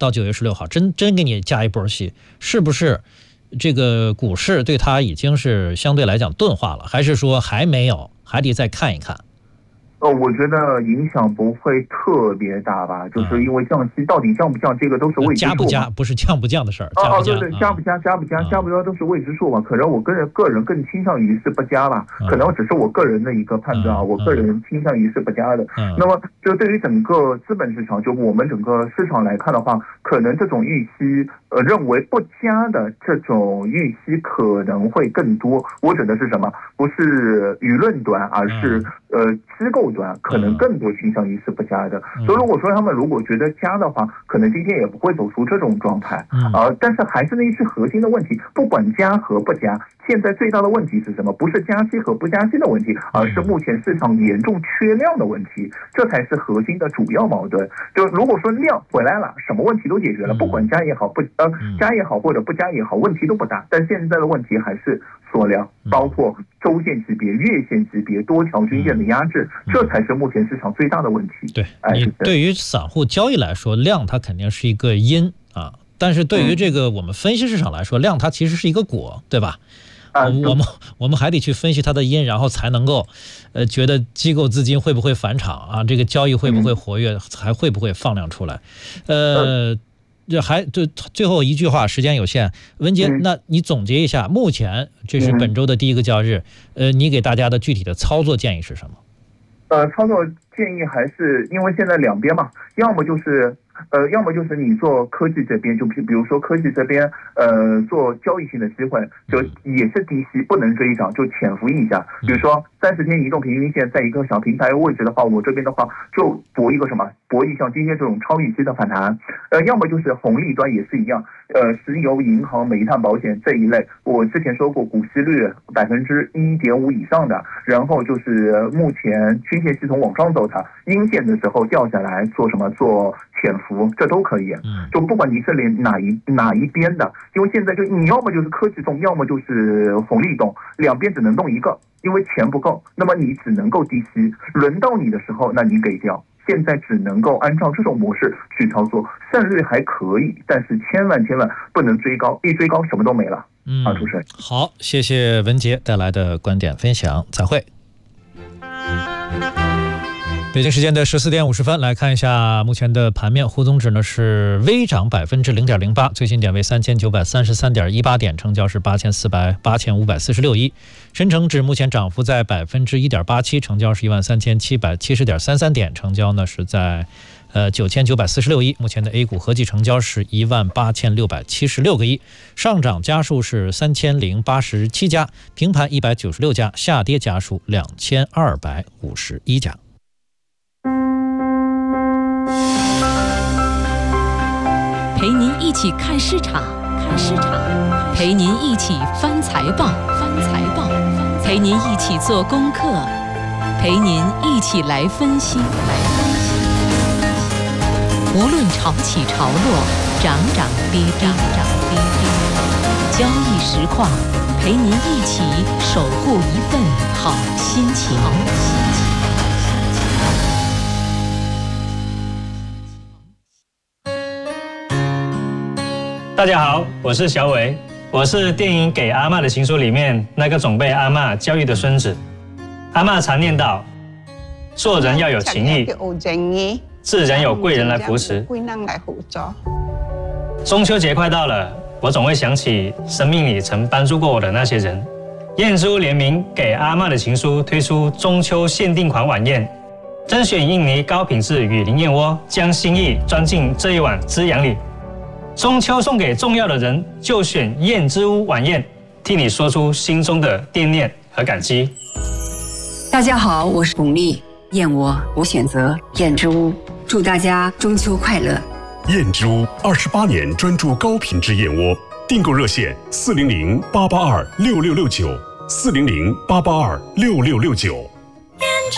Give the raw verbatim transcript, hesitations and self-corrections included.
到九月十六号，真真给你加一波戏，是不是这个股市对它已经是相对来讲钝化了，还是说还没有，还得再看一看？ 呃，我觉得影响不会特别大吧，就是因为降息到底降不降，这个都是未知数嘛。 加不加不是降不降的事儿。 哦哦，对对，加不加加不加加不加都是未知数嘛。可能我个人个人更倾向于是不加吧，可能只是我个人的一个判断啊，我个人倾向于是不加的。那么就对于整个资本市场，就我们整个市场来看的话，可能这种预期呃认为不加的这种预期可能会更多。我指的是什么？不是舆论端，而是呃机构端可能更多倾向于是不加的。所以如果说他们如果觉得加的话，可能今天也不会走出这种状态啊、呃。但是还是那一句核心的问题，不管加和不加，现在最大的问题是什么？不是加息和不加息的问题，而是目前市场严重缺量的问题，这才是核心的主要矛盾。就如果说量回来了，什么问题都解决了，不管加也好，不呃加也好或者不加也好，问题都不大。但现在的问题还是缩量，包括周线级别、月线级别、多条均线的压制，这才是目前市场最大的问题。 对，你对于散户交易来说，量它肯定是一个因啊，但是对于这个我们分析市场来说，量它其实是一个果，对吧？我们我们还得去分析它的因，然后才能够，呃，觉得机构资金会不会返场啊？这个交易会不会活跃，还会不会放量出来？呃，这还就最后一句话，时间有限，文杰，那你总结一下，目前这是本周的第一个交易日，呃，你给大家的具体的操作建议是什么？ 呃，操作建议还是因为现在两边嘛，要么就是。呃，要么就是你做科技这边，就比比如说科技这边，呃，做交易性的机会，就也是低吸，不能追涨，就潜伏一下。比如说三十天移动平均线在一个小平台位置的话，我这边的话就博一个什么，博弈像今天这种超预期的反弹。呃，要么就是红利端也是一样，呃，石油、银行、煤炭、保险这一类，我之前说过股息率百分之一点五以上的，然后就是目前均线系统往上走它，阴线的时候掉下来做什么做潜伏。这都可以，就不管你是连哪一哪一边的，因为现在就你要么就是科技动，要么就是红利动，两边只能动一个，因为钱不够，那么你只能够低吸，轮到你的时候，那你给掉。现在只能够按照这种模式去操作，胜率还可以，但是千万千万不能追高，一追高什么都没了。嗯，啊，主持人， 好，谢谢文杰带来的观点分享，再会。北京时间的十四点五十分，来看一下目前的盘面。沪综指呢是微涨百分之零点零八，最新点为三千九百三十三点一八点，成交是八千四百八千五百四十六亿。深成指目前涨幅在百分之一点八七，成交是一万三千七百七十点三三点，成交呢是在呃九千九百四十六亿。目前的 A 股合计成交是一万八千六百七十六个亿，上涨家数是三千零八十七家，平盘一百九十六家，下跌家数两千二百五十一家。 陪您一起看市场，看市场，陪您一起翻财报，翻财报，陪您一起做功课，陪您一起来分析，来分析。无论潮起潮落，涨涨跌跌，涨跌跌，交易实况，陪您一起守护一份好心情。 大家好，我是小伟，我是电影《给阿嬷的情书》里面那个总被阿嬷教育的孙子。阿嬷常念叨，做人要有情义，自然有贵人来扶持。中秋节快到了，我总会想起生命里曾帮助过我的那些人。燕之屋联名《给阿嬷的情书》推出中秋限定款晚宴，甄选印尼高品质雨林燕窝，将心意装进这一碗滋养里。中秋送给重要的人，就选燕之屋晚宴，替你说出心中的惦念和感激。 大家好，我是巩俐，燕窝我选择燕之屋，祝大家中秋快乐。 燕之屋二十八年专注高品质燕窝，订购热线四零零八八二六六六九，四零零八八二六六六九。